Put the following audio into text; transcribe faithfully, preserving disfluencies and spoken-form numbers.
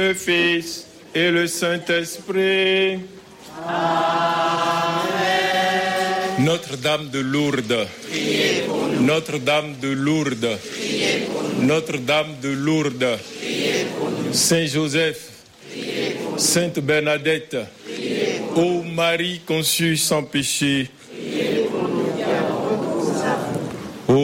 le Fils et le Saint-Esprit. Amen. Notre-Dame de Lourdes, Priez pour nous. Notre-Dame de Lourdes, Priez pour nous. Notre-Dame de Lourdes, Priez pour nous. Saint Joseph, Priez pour nous. Sainte Bernadette, Priez pour nous. ô Marie conçue sans péché,